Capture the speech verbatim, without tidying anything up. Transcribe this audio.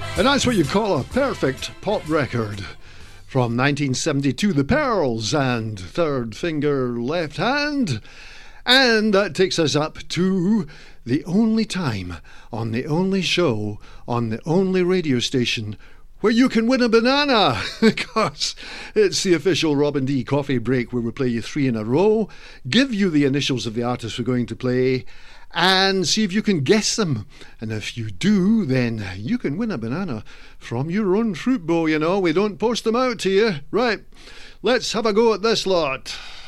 And that's what you call a perfect pop record. From nineteen seventy-two, The Pearls and Third Finger Left Hand. And that takes us up to the only time on the only show on the only radio station where you can win a banana, because it's the official Robin D Coffee Break, where we play you three in a row, give you the initials of the artist we're going to play, and see if you can guess them. And if you do, then you can win a banana from your own fruit bowl, you know. We don't post them out to you. Right, let's have a go at this lot.